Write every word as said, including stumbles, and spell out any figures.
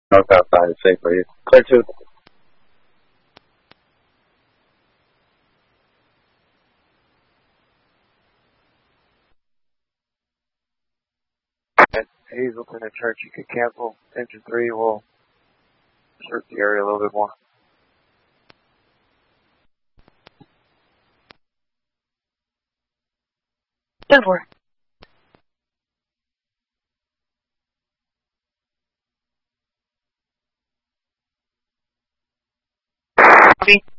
North outside is safe for you. Clear two. At Hazleton and Church, you could cancel engine three. We'll search the area a little bit more. Ten four. Copy.